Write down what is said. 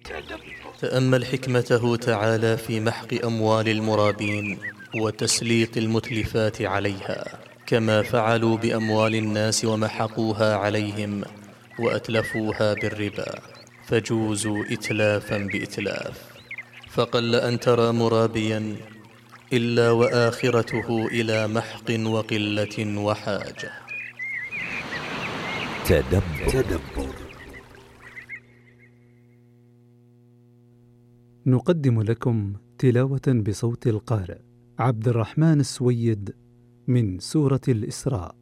تأمل حكمته تعالى في محق أموال المرابين وتسليط المتلفات عليها، كما فعلوا بأموال الناس ومحقوها عليهم وأتلفوها بالربا، فجوزوا إتلافا بإتلاف. فقل أن ترى مرابيا إلا وآخرته إلى محق وقلة وحاجة. تدبر. نقدم لكم تلاوة بصوت القارئ عبد الرحمن السويد من سورة الإسراء.